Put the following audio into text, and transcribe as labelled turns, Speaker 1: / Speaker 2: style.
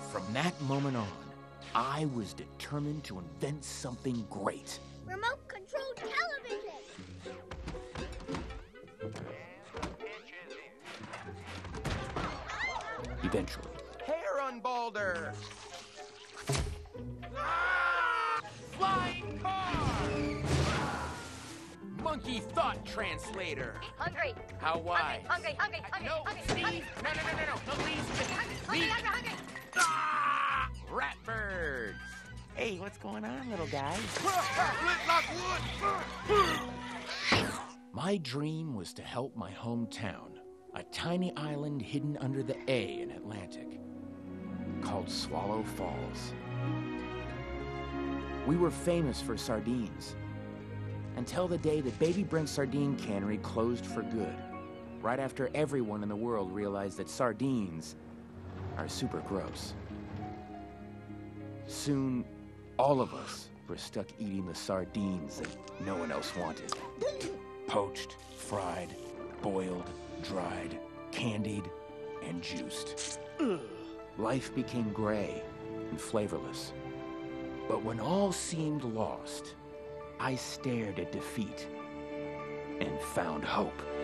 Speaker 1: From that moment on, I was determined to invent something great.
Speaker 2: Remote-controlled television!
Speaker 1: Eventually.
Speaker 3: Heron boulder! Flying car! Monkey thought translator!
Speaker 2: Hungry!
Speaker 3: How wise?
Speaker 2: Hungry!
Speaker 3: No, Steve! No! Please!
Speaker 2: Hungry!
Speaker 3: Ah! Ratbirds! Hey, what's going on, little guy?
Speaker 1: My dream was to help my hometown, a tiny island hidden under the A in Atlantic, called Swallow Falls. We were famous for sardines, until the day that Baby Brent Sardine Cannery closed for good, right after everyone in the world realized that sardines are super gross. Soon, all of us were stuck eating the sardines that no one else wanted. Poached, fried, boiled, dried, candied, and juiced. Life became gray and flavorless. But when all seemed lost, I stared at defeat and found hope.